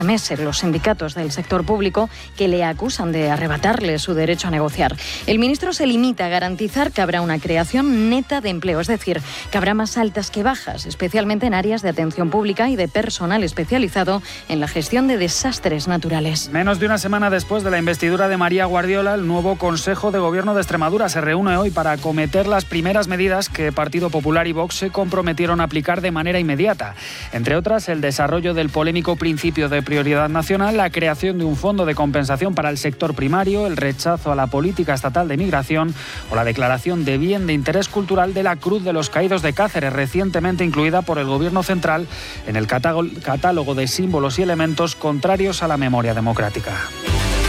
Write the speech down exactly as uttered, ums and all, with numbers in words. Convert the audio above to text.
meses los sindicatos del sector público que le acusan de arrebatarle su derecho a negociar. El ministro se limita a garantizar que habrá una creación neta de empleo, es decir, que habrá más altas que bajas, especialmente en áreas de atención pública y de personal especializado en la gestión de desastres naturales. Menos de una semana después de la investidura de María Guardiola, el nuevo Consejo de Gobierno de Extremadura se reúne hoy para acometer las primeras medidas que Partido Popular y Vox se comprometieron a aplicar de manera inmediata. Entre otras, el desarrollo del polémico principio de prioridad nacional, la creación de un fondo de compensación para el sector primario, el rechazo a la política estatal de migración o la declaración de bien de interés cultural de la Cruz de los Caídos de Cáceres, recientemente incluida por el Gobierno central en el catálogo de símbolos y elementos contrarios a la memoria democrática.